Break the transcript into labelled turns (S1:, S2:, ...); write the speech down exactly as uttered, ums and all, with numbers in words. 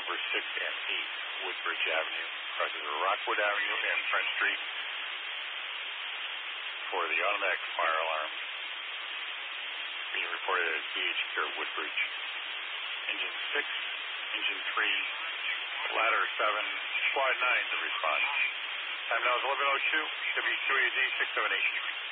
S1: over six and eight Woodbridge Avenue, crosses Rockwood Avenue and Front Street for the automatic fire alarm. Being reported as B H Care Woodbridge. Engine six, engine three, ladder seven, squad nine to respond. Time now is eleven oh two, W two A Z six seven eight.